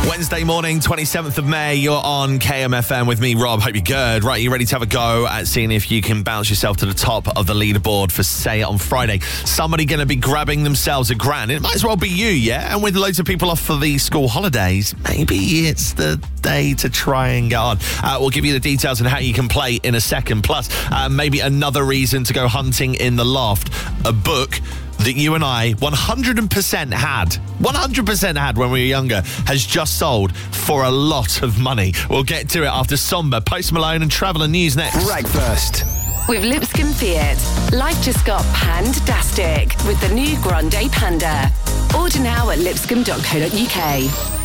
Wednesday morning, 27th of May, you're on KMFM with me, Rob. Hope you're good. Right, you ready to have a go at seeing if you can bounce yourself to the top of the leaderboard for Say It on Friday? Somebody going to be grabbing themselves a grand. It might as well be you, yeah? And with loads of people off for the school holidays, maybe it's the day to try and get on. We'll give you the details on how you can play in a second. Plus, maybe another reason to go hunting in the loft. A book that you and I 100% had when we were younger has just sold for a lot of money. We'll get to it after Somber, Post Malone and Traveller News next. Breakfast with Lipscomb Fiat. Life just got pandastic with the new Grande Panda. Order now at lipscomb.co.uk.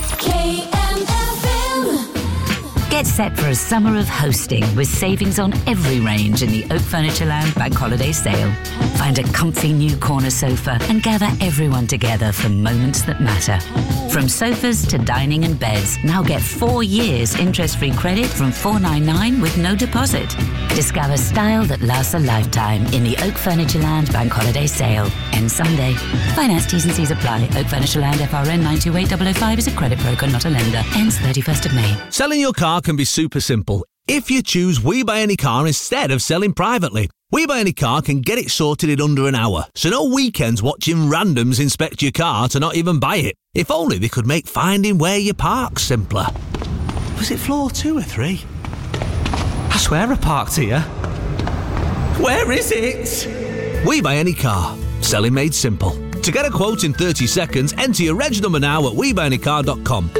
KMFM. Get set for a summer of hosting with savings on every range in the Oak Furniture Lounge Bank Holiday Sale. Find a comfy new corner sofa and gather everyone together for moments that matter. From sofas to dining and beds, now get 4 years interest-free credit from $499 with no deposit. Discover style that lasts a lifetime in the Oak Furniture Lounge Bank Holiday Sale. Ends Sunday. Finance T's and C's apply. Oak Furniture Lounge FRN 928005 is a credit broker, not a lender. Ends 31st of May. Selling your car can be super simple if you choose We Buy Any Car instead of selling privately. We Buy Any Car can get it sorted in under an hour, so no weekends watching randoms inspect your car to not even buy it. If only they could make finding where you park simpler. Was it floor 2 or 3? I swear I parked here. Where is it? We Buy Any Car. Selling made simple. To get a quote in 30 seconds, enter your reg number now at webuyanycar.com.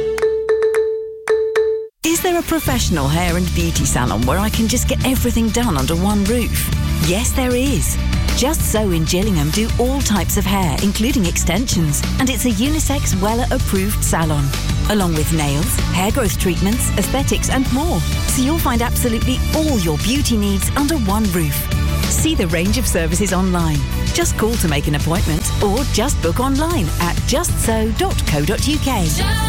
Is there a professional hair and beauty salon where I can just get everything done under one roof? Yes, there is. Just So in Gillingham do all types of hair, including extensions, and it's a unisex Wella-approved salon, along with nails, hair growth treatments, aesthetics and more. So you'll find absolutely all your beauty needs under one roof. See the range of services online. Just call to make an appointment or just book online at justso.co.uk.